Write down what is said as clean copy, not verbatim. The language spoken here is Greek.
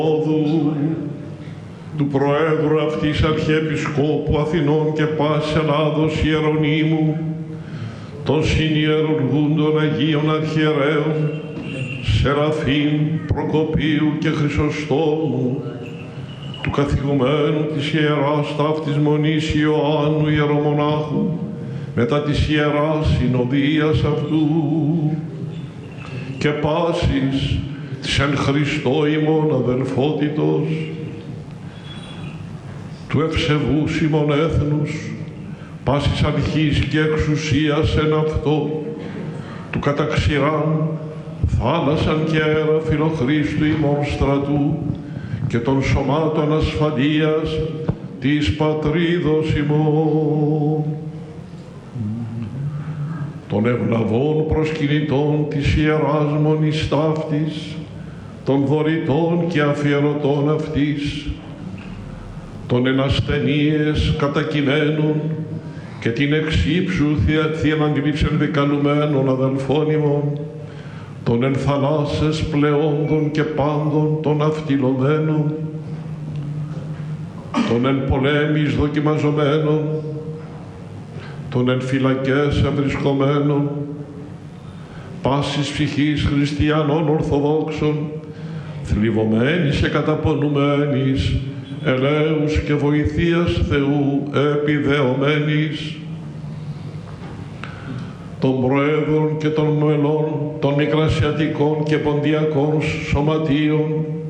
του Προέδρου αυτής Αρχιεπισκόπου Αθηνών και πάσης Ελλάδος Ιερονύμου, των συνιερουργούντων Αγίων Αρχιερέων, Σεραφείμ, Προκοπίου και Χρυσοστόμου, του καθηγουμένου της Ιεράς Ταύτης Μονής Ιωάννου Ιερομονάχου, μετά της Ιεράς Συνοδείας αυτού, και πάσης της εν Χριστώ ημών αδελφότητος, του ευσεβούς ημών έθνους, πάσης αρχής και εξουσίας εν αυτό, του καταξηράν, θάλασσαν και αέρα φιλοχρίστου ημών στρατού, και των σωμάτων ασφαλείας της πατρίδος ημών, των ευλαβών προσκυνητών της Ιεράς Μονής Ταύτης, των δωρητών και αφιερωτών αυτής, των εν ασθενείες κατακειμένων και την εξύψου θείαν αντιλήψη ενδικαλουμένων αδελφών ημών, των εν θαλάσσες πλεόντων και πάντων των αυτιλωμένων, των εν πολέμης δοκιμαζομένων, των εν φυλακές ευρισκομένων, πάσης ψυχής χριστιανών Ορθοδόξων, θλιβωμένης και καταπονουμένης, ελέους και βοηθείας Θεού επιδεωμένης, των Προέδρων και των μελών των Μικρασιατικών και Ποντιακών Σωματείων,